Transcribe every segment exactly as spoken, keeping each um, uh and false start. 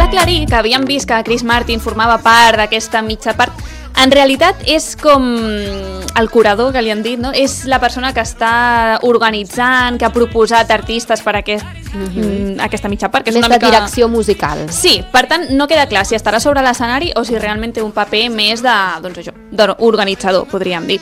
aclarir que havíem vist que Chris Martin formava part d'aquesta mitja part. En realitat és com el curador, que li han dit, no? És la persona que està organitzant, que ha proposat artistes per a aquest, mm-hmm. aquesta mitja part. Que és més una de mica... direcció musical. Sí, per tant, no queda clar si estarà sobre l'escenari o si realment té un paper més de, doncs això, d'organitzador, podríem dir.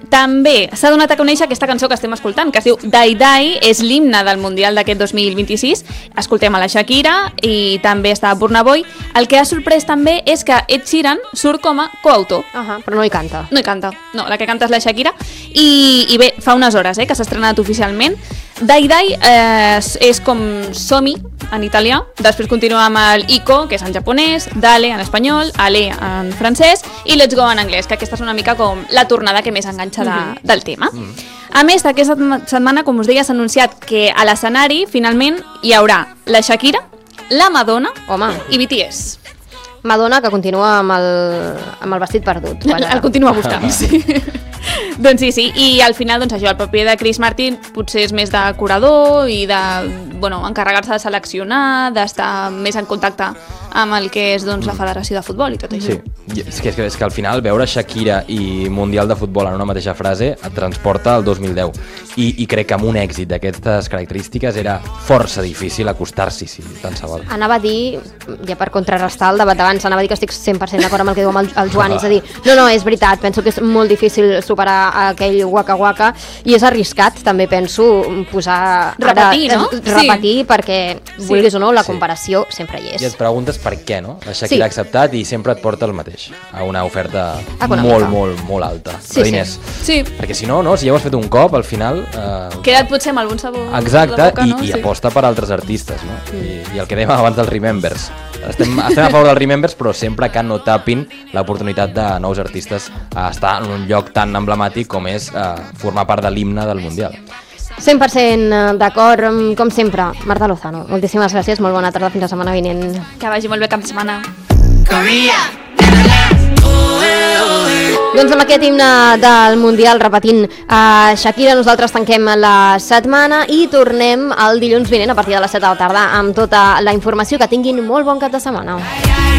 També s'ha donat a conèixer aquesta cançó que estem escoltant, que es diu Dai Dai, és l'himne del Mundial d'aquest dos mil vint-i-sis. Escoltem a la Shakira i també està Burna Boy. El que ha sorprès també és que Ed Sheeran surt com a coautor. Uh -huh, però no hi canta. No hi canta, no, la que canta és la Shakira. I, i bé, fa unes hores eh, que s'ha estrenat oficialment. Dai Dai eh, és, és com som-hi en italià, després continua amb el Ico, que és en japonès, Dale en espanyol, Ale en francès i Let's Go en anglès, que aquesta és una mica com la tornada que més enganxa de, mm-hmm. del tema. Mm. A més, aquesta setmana, com us deia, s'ha anunciat que a l'escenari finalment hi haurà la Shakira, la Madonna Home. i B T S. Madonna, que continua amb el, amb el vestit perdut. El, el continua buscant, sí. Doncs sí, sí, i al final doncs això, el paper de Chris Martin potser és més de curador i de, bueno, encarregar-se de seleccionar, d'estar més en contacte amb el que és doncs, la Federació de Futbol i tot això. Sí, és que, és que al final veure Shakira i Mundial de Futbol en una mateixa frase et transporta al dos mil deu i, i crec que amb un èxit d'aquestes característiques era força difícil acostar-s'hi, si tant se vol. Anava a dir, ja per contrarrestar el debat d'abans, anava a dir que estic cent per cent d'acord amb el que diu el, el Joan, és a dir, no, no, és veritat, penso que és molt difícil superar aquell Waka Waka i és arriscat, també penso, posar... Repetir, ara, no? Repetir, sí. Perquè, sí. vulguis o no, la sí. comparació sempre hi és. I et preguntes per què, no? La Shakira Sí. ha acceptat i sempre et porta el mateix, a una oferta Econòmica. molt, molt, molt alta, Sí, de diners. Sí. Perquè si no, no, si ja ho has fet un cop, al final... Eh... Queda't potser amb algun sabor Exacte, de boca, i, no? i Sí. aposta per altres artistes, no? I, i el que dèiem abans dels Remembers. Estem, estem a favor dels Remembers, però sempre que no tapin l'oportunitat de nous artistes a estar en un lloc tan emblemàtic com és eh, formar part de l'himne del Mundial. cent per cent d'acord, com sempre. Marta Lozano, moltíssimes gràcies, molt bona tarda, fins la setmana vinent. Que vagi molt bé cap de setmana. Doncs amb aquest himne del Mundial repetint uh, Shakira, nosaltres tanquem la setmana i tornem el dilluns vinent a partir de les set de la tarda amb tota la informació. Que tinguin molt bon cap de setmana.